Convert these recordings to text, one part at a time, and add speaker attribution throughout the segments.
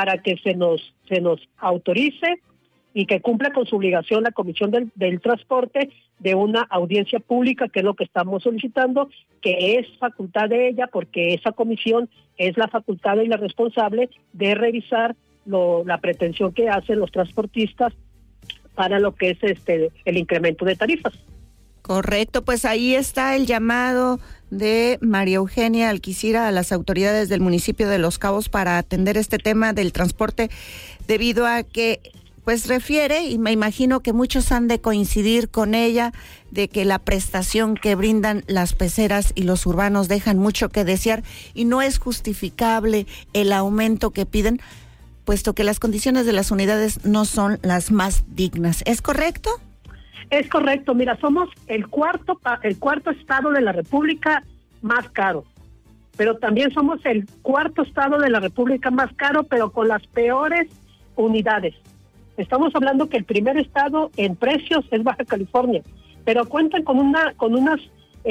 Speaker 1: para que se nos autorice y que cumpla con su obligación la Comisión del Transporte de una audiencia pública, que es lo que estamos solicitando, que es facultad de ella, porque esa comisión es la facultad y la responsable de revisar la pretensión que hacen los transportistas para lo que es el incremento de tarifas.
Speaker 2: Correcto, pues ahí está el llamado de María Eugenia Alquicira a las autoridades del municipio de Los Cabos para atender este tema del transporte, debido a que pues refiere, y me imagino que muchos han de coincidir con ella, de que la prestación que brindan las peceras y los urbanos dejan mucho que desear y no es justificable el aumento que piden, puesto que las condiciones de las unidades no son las más dignas. ¿Es correcto?
Speaker 1: Es correcto. Mira, somos el cuarto estado de la República más caro, pero también somos el cuarto estado de la República más caro, pero con las peores unidades. Estamos hablando que el primer estado en precios es Baja California, pero cuentan con unas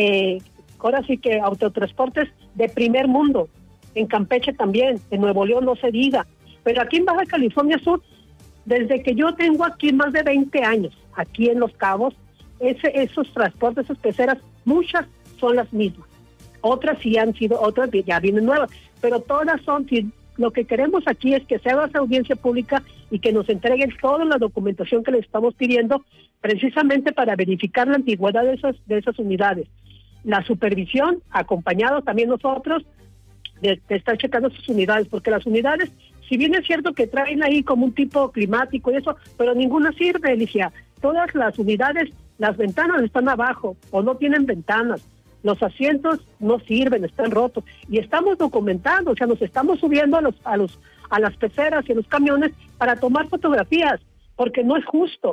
Speaker 1: ahora sí que autotransportes de primer mundo. En Campeche también, en Nuevo León no se diga, pero aquí en Baja California Sur, desde que yo tengo aquí más de 20 años, aquí en Los Cabos, esos transportes, esas peceras, muchas son las mismas. Otras sí han sido, otras ya vienen nuevas, pero todas son. Lo que queremos aquí es que se haga esa audiencia pública y que nos entreguen toda la documentación que les estamos pidiendo, precisamente para verificar la antigüedad de esas unidades. La supervisión, acompañado también nosotros, de estar checando sus unidades, porque las unidades, si bien es cierto que traen ahí como un tipo climático y eso, pero ninguna sirve, Alicia. Todas las unidades, las ventanas están abajo o no tienen ventanas. Los asientos no sirven, están rotos, y estamos documentando, o sea, nos estamos subiendo a las peceras y a los camiones para tomar fotografías, porque no es justo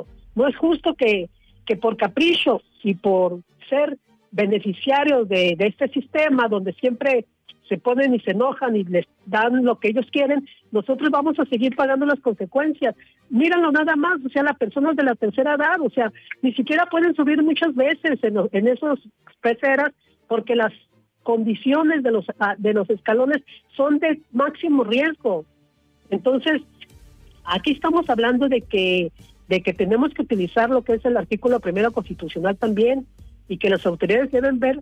Speaker 1: que por capricho y por ser beneficiarios de este sistema donde siempre se ponen y se enojan y les dan lo que ellos quieren, nosotros vamos a seguir pagando las consecuencias. Míralo nada más, o sea, las personas de la tercera edad, o sea, ni siquiera pueden subir muchas veces en esos peceras, porque las condiciones de los escalones son de máximo riesgo. Entonces, aquí estamos hablando de que tenemos que utilizar lo que es el artículo primero constitucional también, y que las autoridades deben ver,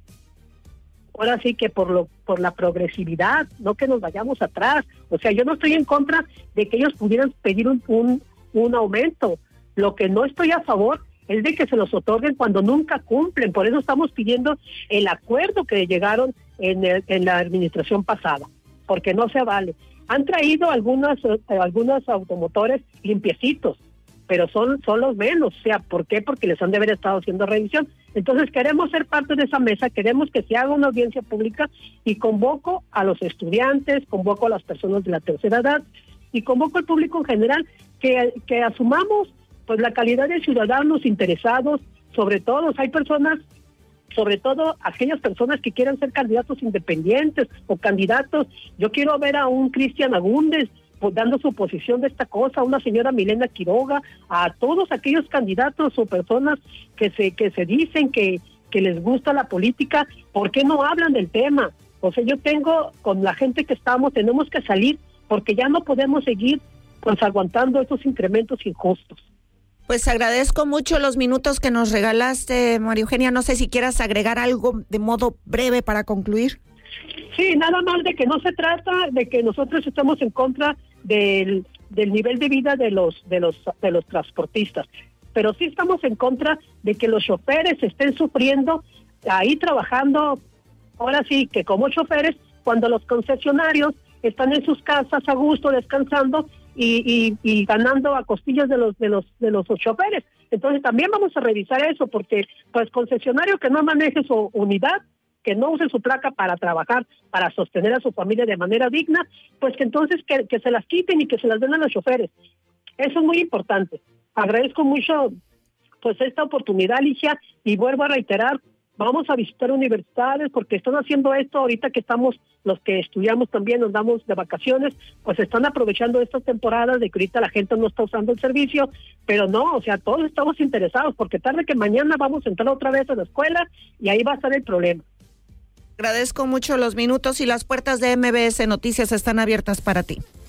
Speaker 1: ahora sí que por la progresividad, no que nos vayamos atrás. O sea, yo no estoy en contra de que ellos pudieran pedir un aumento. Lo que no estoy a favor es de que se los otorguen cuando nunca cumplen. Por eso estamos pidiendo el acuerdo que llegaron en la administración pasada, porque no se vale. Han traído algunos automotores limpiecitos, pero son los menos. O sea, ¿por qué? Porque les han de haber estado haciendo revisión. Entonces queremos ser parte de esa mesa, queremos que se haga una audiencia pública, y convoco a los estudiantes, convoco a las personas de la tercera edad y convoco al público en general que asumamos pues la calidad de ciudadanos interesados. Sobre todo, hay personas, sobre todo aquellas personas que quieran ser candidatos independientes o candidatos. Yo quiero ver a un Cristian Agúndez pues dando su posición de esta cosa, a una señora Milena Quiroga, a todos aquellos candidatos o personas que se dicen que les gusta la política. ¿Por qué no hablan del tema? O sea, yo tengo, con la gente que tenemos que salir, porque ya no podemos seguir pues aguantando estos incrementos injustos.
Speaker 2: Pues agradezco mucho los minutos que nos regalaste, María Eugenia. No sé si quieras agregar algo de modo breve para concluir.
Speaker 1: Sí, nada más de que no se trata de que nosotros estemos en contra del nivel de vida de los transportistas, pero sí estamos en contra de que los choferes estén sufriendo ahí trabajando, ahora sí que como choferes, cuando los concesionarios están en sus casas a gusto descansando y ganando a costillas de los choferes. Entonces también vamos a revisar eso, porque pues concesionario que no maneje su unidad, que no use su placa para trabajar, para sostener a su familia de manera digna, pues que entonces que se las quiten y que se las den a los choferes. Eso es muy importante. Agradezco mucho pues esta oportunidad, Alicia, y vuelvo a reiterar, vamos a visitar universidades, porque están haciendo esto ahorita que estamos, los que estudiamos también, nos damos de vacaciones, pues están aprovechando estas temporadas de que ahorita la gente no está usando el servicio, pero no, o sea, todos estamos interesados, porque tarde que mañana vamos a entrar otra vez a la escuela y ahí va a estar el problema.
Speaker 2: Agradezco mucho los minutos y las puertas de MBS Noticias están abiertas para ti.